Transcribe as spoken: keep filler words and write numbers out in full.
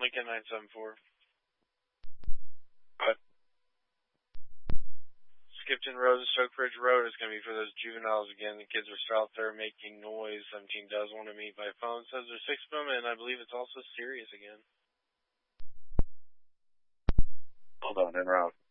Lincoln nine seven four. What? Skipton Road and Stockbridge Road is going to be for those juveniles again. The kids are out there making noise. seventeen does want to meet by phone. Says there's six of them, and I believe it's also serious again. Hold on, en route.